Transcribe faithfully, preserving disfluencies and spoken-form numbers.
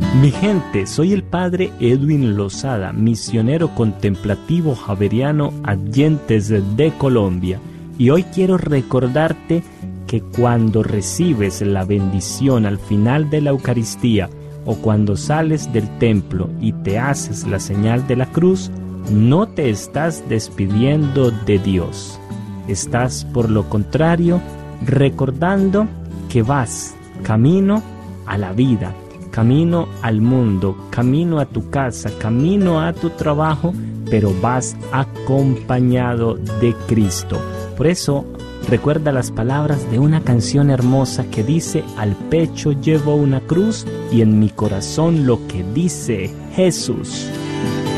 Mi gente, soy el padre Edwin Lozada, misionero contemplativo javeriano Adyentes de Colombia, y hoy quiero recordarte que cuando recibes la bendición al final de la Eucaristía o cuando sales del templo y te haces la señal de la cruz, no te estás despidiendo de Dios. Estás, por lo contrario, recordando que vas camino a la vida, camino al mundo, camino a tu casa, camino a tu trabajo, pero vas acompañado de Cristo. Por eso, recuerda las palabras de una canción hermosa que dice: al pecho llevo una cruz y en mi corazón lo que dice Jesús.